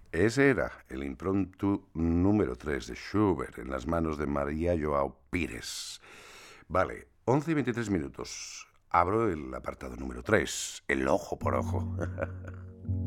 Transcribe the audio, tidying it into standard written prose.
Ese era el impromptu número 3 de Schubert en las manos de María Joao Pires. Vale, 11:23. Abro el apartado número 3, el ojo por ojo.